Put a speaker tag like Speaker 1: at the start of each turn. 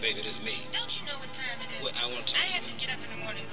Speaker 1: baby, this is me.
Speaker 2: Don't you know what time it is?
Speaker 1: Well, I want to talk
Speaker 2: I
Speaker 1: to
Speaker 2: have
Speaker 1: you.
Speaker 2: to get up in the morning